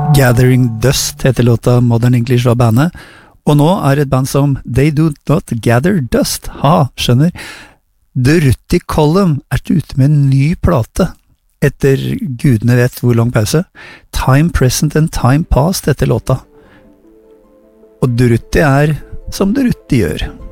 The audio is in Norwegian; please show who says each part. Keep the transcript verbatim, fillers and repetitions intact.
Speaker 1: Gathering Dust heter låta Modern English av bandet, og nå er et band som They Do Not Gather Dust. Ha, skjønner. Durruti Column er ute med en ny plate, etter gudene vet hvor lang pause. Time Present and Time Past heter låta. Og Durruti er som Durruti gjør.